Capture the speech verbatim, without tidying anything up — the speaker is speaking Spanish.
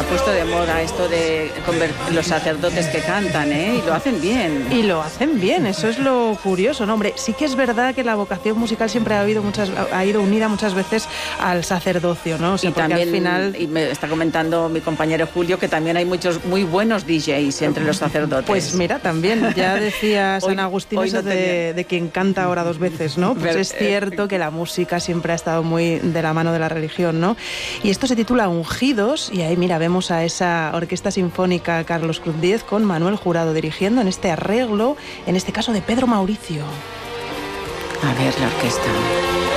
puesto de moda esto de convertir los sacerdotes que cantan, ¿eh? Y lo hacen bien. Y lo hacen bien, eso es lo curioso, ¿no? Hombre, sí que es verdad que la vocación musical siempre ha, habido muchas, ha ido unida muchas veces al sacerdocio, ¿no? O sea, y también, al final... y me está comentando mi compañero Julio que también hay muchos muy buenos D Js entre los sacerdotes. Pues mira, también, ya decía San Hoy- Agustín hoy eso no de, tenía. de quien canta ahora dos veces, ¿no? Pues Ver- es cierto que la música siempre ha estado muy de la mano de la religión, ¿no? Y esto se titula Ungidos, y ahí, mira, vemos a esa Orquesta Sinfónica Carlos Cruz Diez con Manuel Jurado dirigiendo en este arreglo, en este caso de Pedro Mauricio. A ver la orquesta.